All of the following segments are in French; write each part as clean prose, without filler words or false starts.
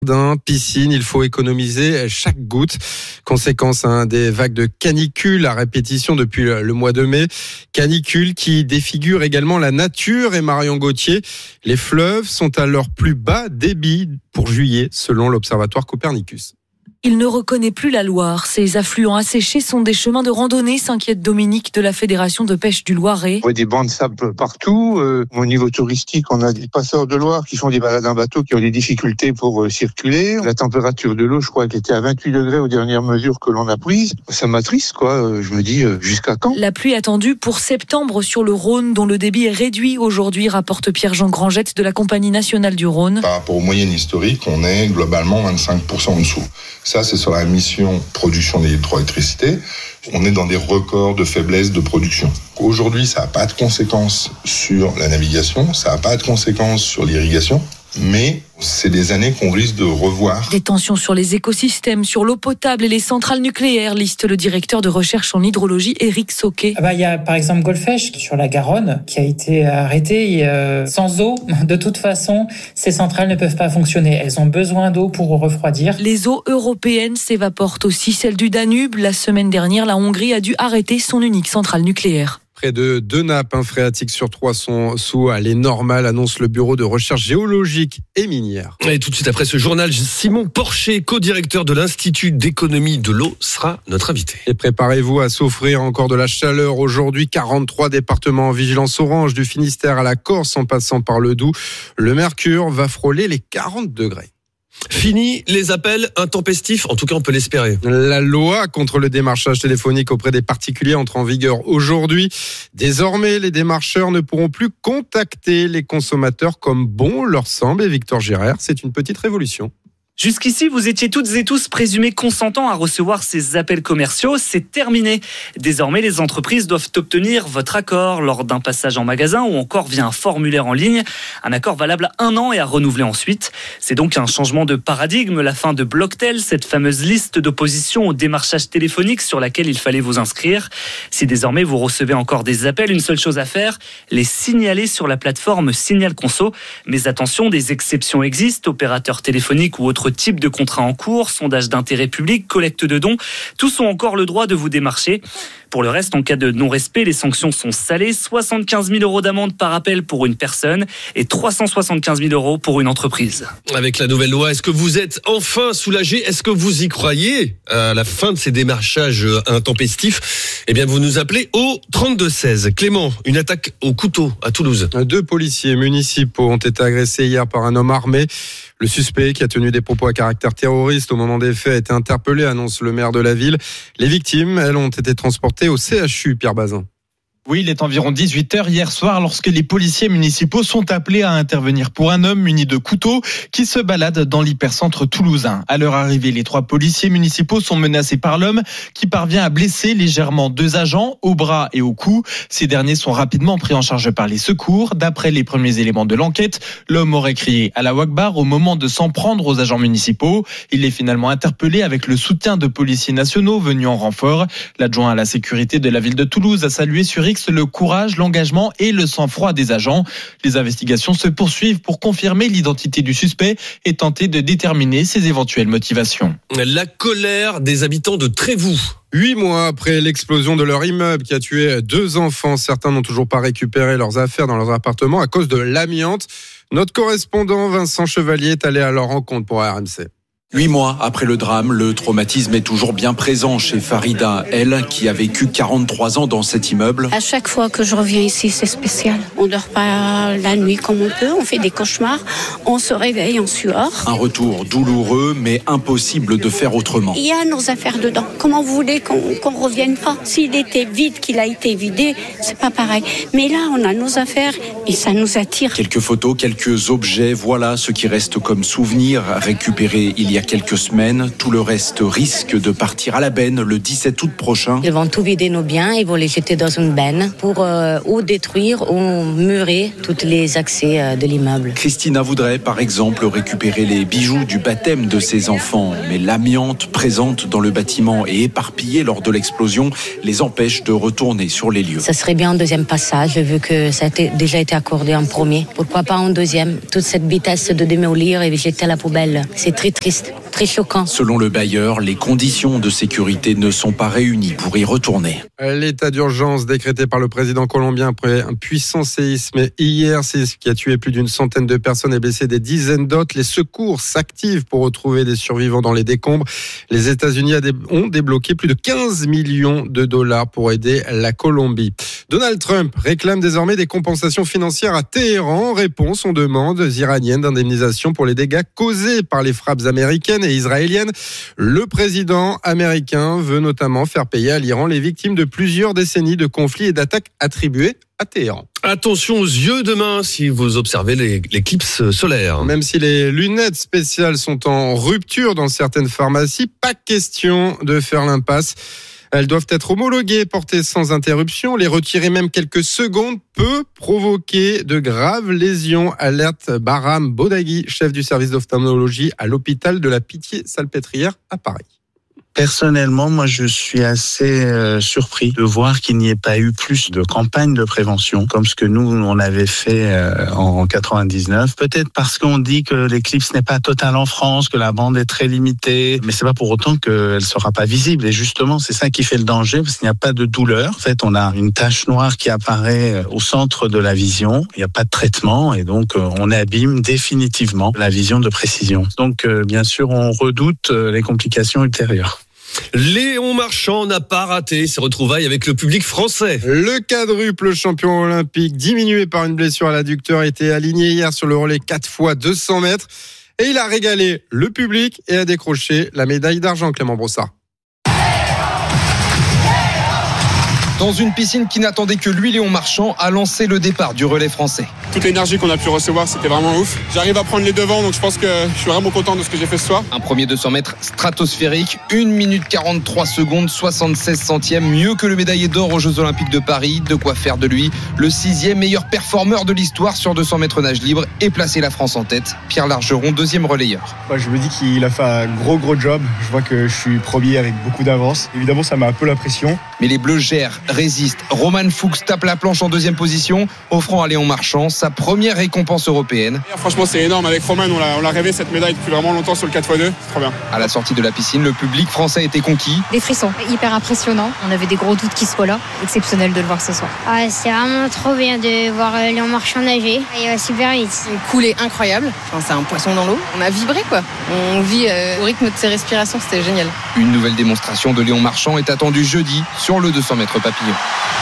Piscine, il faut économiser chaque goutte. Conséquence des vagues de canicule à répétition depuis le mois de mai. Canicule qui défigure également la nature. Et Marion Gauthier, les fleuves sont à leur plus bas débit pour juillet, selon l'Observatoire Copernicus. Il ne reconnaît plus la Loire. Ces affluents asséchés sont des chemins de randonnée, s'inquiète Dominique de la Fédération de pêche du Loiret. On voit des bancs de sable partout. Au niveau touristique, on a des passeurs de Loire qui font des balades en bateau, qui ont des difficultés pour circuler. La température de l'eau, je crois qu'elle était à 28 degrés aux dernières mesures que l'on a prises. Ça m'attriste, quoi. Je me dis, jusqu'à quand ? La pluie attendue pour septembre sur le Rhône, dont le débit est réduit aujourd'hui, rapporte Pierre-Jean Grangette de la Compagnie nationale du Rhône. Par rapport aux moyennes historiques, on est globalement 25% en dessous. Ça, c'est sur la mission production d'électroélectricité. On est dans des records de faiblesse de production. Aujourd'hui, ça n'a pas de conséquences sur la navigation, ça n'a pas de conséquences sur l'irrigation, mais c'est des années qu'on risque de revoir. Des tensions sur les écosystèmes, sur l'eau potable et les centrales nucléaires, liste le directeur de recherche en hydrologie, Éric Sauquet. Il y a par exemple Golfech sur la Garonne qui a été arrêté. Sans eau, de toute façon, ces centrales ne peuvent pas fonctionner. Elles ont besoin d'eau pour refroidir. Les eaux européennes s'évaporent aussi, celles du Danube. La semaine dernière, la Hongrie a dû arrêter son unique centrale nucléaire. Près de 2 nappes phréatiques sur 3 sont sous les normales, annonce le Bureau de recherche géologique et minière. Et tout de suite après ce journal, Simon Porcher, co-directeur de l'Institut d'économie de l'eau, sera notre invité. Et préparez-vous à souffrir encore de la chaleur aujourd'hui. 43 départements en vigilance orange, du Finistère à la Corse en passant par le Doubs. Le mercure va frôler les 40 degrés. Fini les appels intempestifs, en tout cas on peut l'espérer. La loi contre le démarchage téléphonique auprès des particuliers entre en vigueur aujourd'hui. Désormais, les démarcheurs ne pourront plus contacter les consommateurs comme bon leur semble. Et Victor Gérard, c'est une petite révolution. Jusqu'ici, vous étiez toutes et tous présumés consentants à recevoir ces appels commerciaux. C'est terminé. Désormais, les entreprises doivent obtenir votre accord lors d'un passage en magasin ou encore via un formulaire en ligne. Un accord valable à 1 an et à renouveler ensuite. C'est donc un changement de paradigme, la fin de Blocktel, cette fameuse liste d'opposition au démarchage téléphonique sur laquelle il fallait vous inscrire. Si désormais vous recevez encore des appels, une seule chose à faire, les signaler sur la plateforme Signal Conso. Mais attention, des exceptions existent, opérateurs téléphoniques ou autres type de contrat en cours, sondage d'intérêt public, collecte de dons, tous ont encore le droit de vous démarcher. Pour le reste, en cas de non-respect, les sanctions sont salées, 75 000 € d'amende par appel pour une personne et 375 000 € pour une entreprise. Avec la nouvelle loi, est-ce que vous êtes enfin soulagé ? Est-ce que vous y croyez à la fin de ces démarchages intempestifs ? Eh bien, vous nous appelez au 3216. Clément, une attaque au couteau à Toulouse. 2 policiers municipaux ont été agressés hier par un homme armé. Le suspect, qui a tenu des propos à caractère terroriste au moment des faits, a été interpellé, annonce le maire de la ville. Les victimes, elles, ont été transportées au CHU, Pierre Bazin. Oui, il est environ 18h hier soir lorsque les policiers municipaux sont appelés à intervenir pour un homme muni de couteau qui se balade dans l'hypercentre toulousain. À leur arrivée, les 3 policiers municipaux sont menacés par l'homme qui parvient à blesser légèrement 2 agents au bras et au cou. Ces derniers sont rapidement pris en charge par les secours. D'après les premiers éléments de l'enquête, l'homme aurait crié Allahu Akbar au moment de s'en prendre aux agents municipaux. Il est finalement interpellé avec le soutien de policiers nationaux venus en renfort. L'adjoint à la sécurité de la ville de Toulouse a salué sur X le courage, l'engagement et le sang-froid des agents. Les investigations se poursuivent pour confirmer l'identité du suspect et tenter de déterminer ses éventuelles motivations. La colère des habitants de Trévoux. 8 mois après l'explosion de leur immeuble qui a tué 2 enfants, certains n'ont toujours pas récupéré leurs affaires dans leurs appartements à cause de l'amiante. Notre correspondant Vincent Chevalier est allé à leur rencontre pour RMC. 8 mois après le drame, le traumatisme est toujours bien présent chez Farida, elle qui a vécu 43 ans dans cet immeuble. À chaque fois que je reviens ici, c'est spécial. On dort pas la nuit comme on peut, on fait des cauchemars, on se réveille en sueur. Un retour douloureux, mais impossible de faire autrement. Il y a nos affaires dedans. Comment vous voulez qu'on revienne pas ? S'il était vide, qu'il a été vidé, c'est pas pareil. Mais là, on a nos affaires et ça nous attire. Quelques photos, quelques objets, voilà ce qui reste comme souvenir récupéré il y a il y a quelques semaines. Tout le reste risque de partir à la benne le 17 août prochain. Ils vont tout vider nos biens, ils vont les jeter dans une benne pour ou détruire ou murer tous les accès de l'immeuble. Christina voudrait par exemple récupérer les bijoux du baptême de ses enfants, mais l'amiante présente dans le bâtiment et éparpillée lors de l'explosion les empêche de retourner sur les lieux. Ça serait bien un deuxième passage, vu que ça a déjà été accordé en premier. Pourquoi pas un deuxième? Toute cette vitesse de démolir et jeter à la poubelle, c'est très triste, très choquant. Selon le bailleur, les conditions de sécurité ne sont pas réunies pour y retourner. L'état d'urgence décrété par le président colombien après un puissant séisme hier, c'est ce qui a tué plus d'une centaine de personnes et blessé des dizaines d'autres. Les secours s'activent pour retrouver des survivants dans les décombres. Les États-Unis ont débloqué plus de 15 millions de dollars pour aider la Colombie. Donald Trump réclame désormais des compensations financières à Téhéran en réponse aux demandes iraniennes d'indemnisation pour les dégâts causés par les frappes américaines et israéliennes. Le président américain veut notamment faire payer à l'Iran les victimes de plusieurs décennies de conflits et d'attaques attribuées à Téhéran. Attention aux yeux demain si vous observez l'éclipse solaire. Même si les lunettes spéciales sont en rupture dans certaines pharmacies, pas question de faire l'impasse. Elles doivent être homologuées, portées sans interruption. Les retirer même quelques secondes peut provoquer de graves lésions, alerte Bahram Bodaghi, chef du service d'ophtalmologie à l'hôpital de la Pitié-Salpêtrière à Paris. Personnellement, moi, je suis assez surpris de voir qu'il n'y ait pas eu plus de campagnes de prévention comme ce que nous, on avait fait en 99. Peut-être parce qu'on dit que l'éclipse n'est pas totale en France, que la bande est très limitée, mais c'est pas pour autant qu'elle sera pas visible. Et justement, c'est ça qui fait le danger, parce qu'il n'y a pas de douleur. En fait, on a une tache noire qui apparaît au centre de la vision. Il n'y a pas de traitement, et donc on abîme définitivement la vision de précision. Donc, bien sûr, on redoute les complications ultérieures. Léon Marchand n'a pas raté ses retrouvailles avec le public français. Le quadruple champion olympique, diminué par une blessure à l'adducteur, a été aligné hier sur le relais 4 x 200 mètres. Et il a régalé le public et a décroché la médaille d'argent, Clément Brossard. Dans une piscine qui n'attendait que lui, Léon Marchand a lancé le départ du relais français. Toute l'énergie qu'on a pu recevoir, c'était vraiment ouf. J'arrive à prendre les devants, donc je pense que je suis vraiment content de ce que j'ai fait ce soir. Un premier 200 mètres stratosphérique, 1 minute 43 secondes, 76 centièmes, mieux que le médaillé d'or aux Jeux Olympiques de Paris. De quoi faire de lui le 6e meilleur performeur de l'histoire sur 200 mètres nage libre et placer la France en tête. Pierre Largeron, 2e relayeur. Je me dis qu'il a fait un gros job. Je vois que je suis premier avec beaucoup d'avance. Évidemment, ça met un peu la pression. Mais les Bleus gèrent, résistent. Roman Fuchs tape la planche en 2e position, offrant à Léon Marchand sa première récompense européenne. Franchement, c'est énorme. Avec Roman, on l'a rêvé cette médaille depuis vraiment longtemps sur le 4x2. C'est trop bien. À la sortie de la piscine, le public français était conquis. Des frissons, hyper impressionnant. On avait des gros doutes qu'il soit là. Exceptionnel de le voir ce soir. C'est vraiment trop bien de voir Léon Marchand nager. Il va super vite. Le coulée incroyable. C'est un poisson dans l'eau. On a vibré quoi. On vit au rythme de ses respirations. C'était génial. Une nouvelle démonstration de Léon Marchand est attendue jeudi sur le 200 mètres papillon.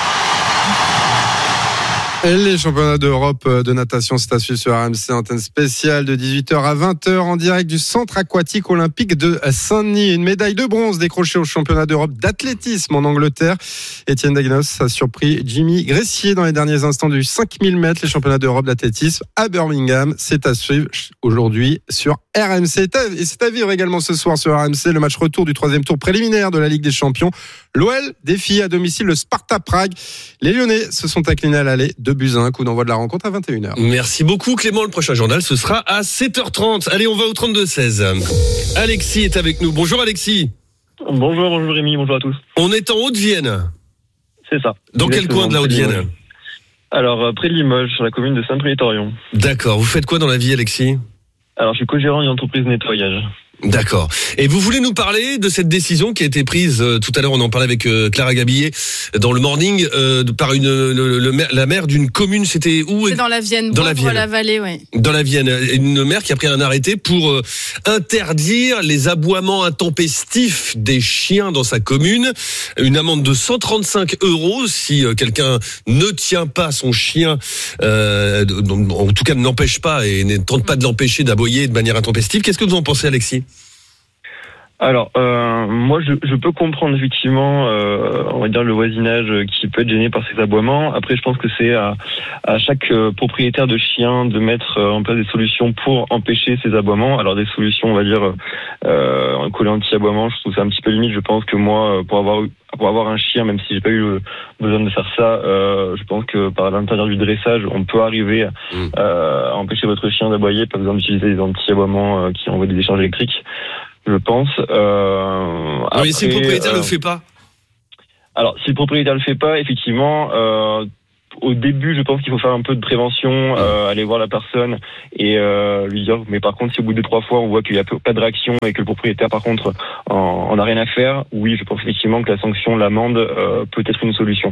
Et les championnats d'Europe de natation, c'est à suivre sur RMC, antenne spéciale de 18h à 20h en direct du centre aquatique olympique de Saint-Denis. Une médaille de bronze décrochée au championnat d'Europe d'athlétisme en Angleterre. Étienne Dagnos a surpris Jimmy Gressier dans les derniers instants du 5000 mètres. Les championnats d'Europe d'athlétisme à Birmingham, c'est à suivre aujourd'hui sur RMC. Et c'est à vivre également ce soir sur RMC, le match retour du 3e tour préliminaire de la Ligue des Champions. L'OL défie à domicile le Sparta Prague. Les Lyonnais se sont inclinés à l'aller 2-1, coup d'envoi de la rencontre à 21h. Merci beaucoup Clément, le prochain journal ce sera à 7h30. Allez, on va au 32-16. Alexis est avec nous. Bonjour Alexis. Bonjour Rémi, bonjour à tous. On est en Haute-Vienne. C'est ça. Dans quel coin de la Haute-Vienne ? Alors, près de Limoges, sur la commune de Saint-Prétorion. D'accord, vous faites quoi dans la vie Alexis ? Alors, je suis co-gérant d'une entreprise de nettoyage. D'accord. Et vous voulez nous parler de cette décision qui a été prise tout à l'heure, on en parlait avec Clara Gabillet dans le morning par la maire d'une commune, c'était où ? C'est dans la Vienne, dans la Vienne. La vallée, oui. Dans la Vienne, une maire qui a pris un arrêté pour interdire les aboiements intempestifs des chiens dans sa commune. Une amende de 135 € si quelqu'un ne tient pas son chien, en tout cas ne l'empêche pas et ne tente pas de l'empêcher d'aboyer de manière intempestive. Qu'est-ce que vous en pensez, Alexis ? Alors, moi, je peux comprendre effectivement, on va dire le voisinage qui peut être gêné par ces aboiements. Après, je pense que c'est à chaque propriétaire de chien de mettre en place des solutions pour empêcher ces aboiements. Alors, des solutions, on va dire, un collet anti-aboiement, je trouve ça un petit peu limite. Je pense que moi, pour avoir un chien, même si j'ai pas eu besoin de faire ça, je pense que par l'intérieur du dressage, on peut arriver à empêcher votre chien d'aboyer, pas besoin d'utiliser des anti-aboiements qui envoient des décharges électriques. Je pense. Mais si le propriétaire le fait pas. Alors, si le propriétaire le fait pas, effectivement, au début, je pense qu'il faut faire un peu de prévention, aller voir la personne et lui dire. Mais par contre, si au bout de 3 fois, on voit qu'il n'y a pas de réaction et que le propriétaire, par contre, en a rien à faire, oui, je pense effectivement que la sanction, l'amende, peut être une solution.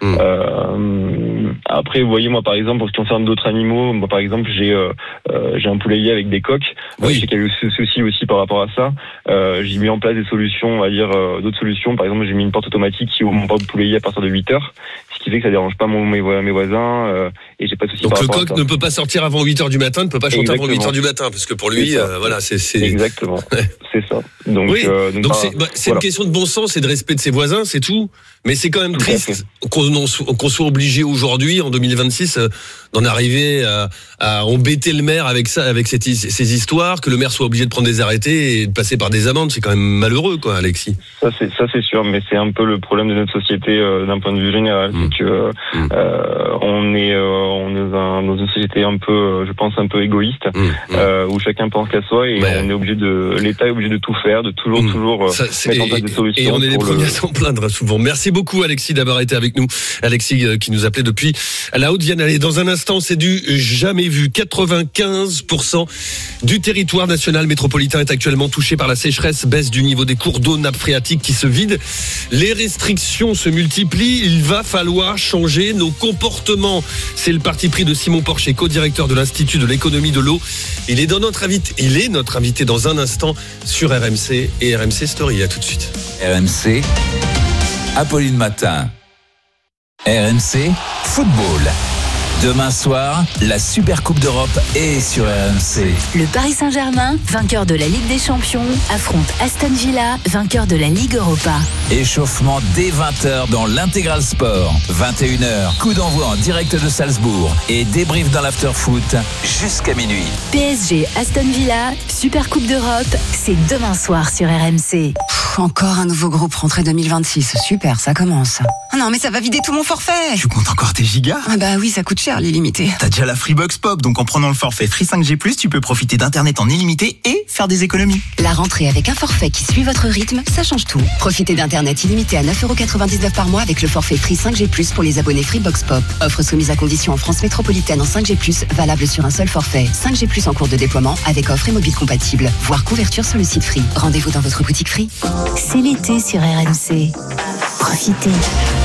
Après, vous voyez, moi, par exemple, en ce qui concerne d'autres animaux, moi, par exemple, j'ai un poulailler avec des coques. Je sais qu'il y a eu ce souci aussi par rapport à ça. J'ai mis en place des solutions, on va dire, d'autres solutions. Par exemple, j'ai mis une porte automatique qui ouvre mon porte poulailler à partir de 8h, ce qui fait que ça dérange pas mes voisins, et j'ai pas de souci. Donc le coq ne peut pas sortir avant 8h du matin, ne peut pas chanter avant 8h du matin, parce que pour lui, voilà, c'est... Exactement, c'est ça. Donc, oui, donc c'est une question de bon sens et de respect de ses voisins, c'est tout. Mais c'est quand même triste qu'on soit obligé aujourd'hui, en 2026, d'en arriver à embêter le maire avec ça, avec ces histoires, que le maire soit obligé de prendre des arrêtés et de passer par des amendes. C'est quand même malheureux, quoi, Alexis. Ça c'est sûr, mais c'est un peu le problème de notre société d'un point de vue général, c'est que on est dans une société un peu, je pense, un peu égoïste, où chacun pense qu'à soi et on est obligé l'État est obligé de tout faire, de toujours mettre en place des solutions. Et on est les premiers à s'en plaindre souvent. Merci beaucoup, Alexis, d'avoir été avec nous. Alexis qui nous appelait depuis la Haute-Vienne. Allez, dans un instant, c'est du jamais vu. 95% du territoire national métropolitain est actuellement touché par la sécheresse, baisse du niveau des cours d'eau, nappes phréatiques qui se vident. Les restrictions se multiplient. Il va falloir changer nos comportements. C'est le parti pris de Simon Porcher, co-directeur de l'Institut de l'économie de l'eau. Il est notre invité dans un instant sur RMC et RMC Story. À tout de suite. RMC, Apolline Matin. RMC Football. Demain soir, la Super Coupe d'Europe est sur RMC. Le Paris Saint-Germain, vainqueur de la Ligue des Champions, affronte Aston Villa, vainqueur de la Ligue Europa. Échauffement dès 20h dans l'Intégral Sport. 21h, coup d'envoi en direct de Salzbourg et débrief dans l'after-foot jusqu'à minuit. PSG Aston Villa, Super Coupe d'Europe, c'est demain soir sur RMC. Encore un nouveau groupe rentrée 2026. Super, ça commence. Ah non, mais ça va vider tout mon forfait. Tu comptes encore tes gigas? Ah bah oui, ça coûte cher l'illimité. T'as déjà la Freebox Pop, donc en prenant le forfait Free 5G+, tu peux profiter d'internet en illimité et faire des économies. La rentrée avec un forfait qui suit votre rythme, ça change tout. Profitez d'internet illimité à 9,99€ par mois avec le forfait Free 5G+, pour les abonnés Freebox Pop. Offre soumise à condition en France métropolitaine en 5G+, valable sur un seul forfait. 5G+, en cours de déploiement avec offre et mobile compatible. Voir couverture sur le site Free. Rendez-vous dans votre boutique Free. C'est l'été sur RMC. Profitez.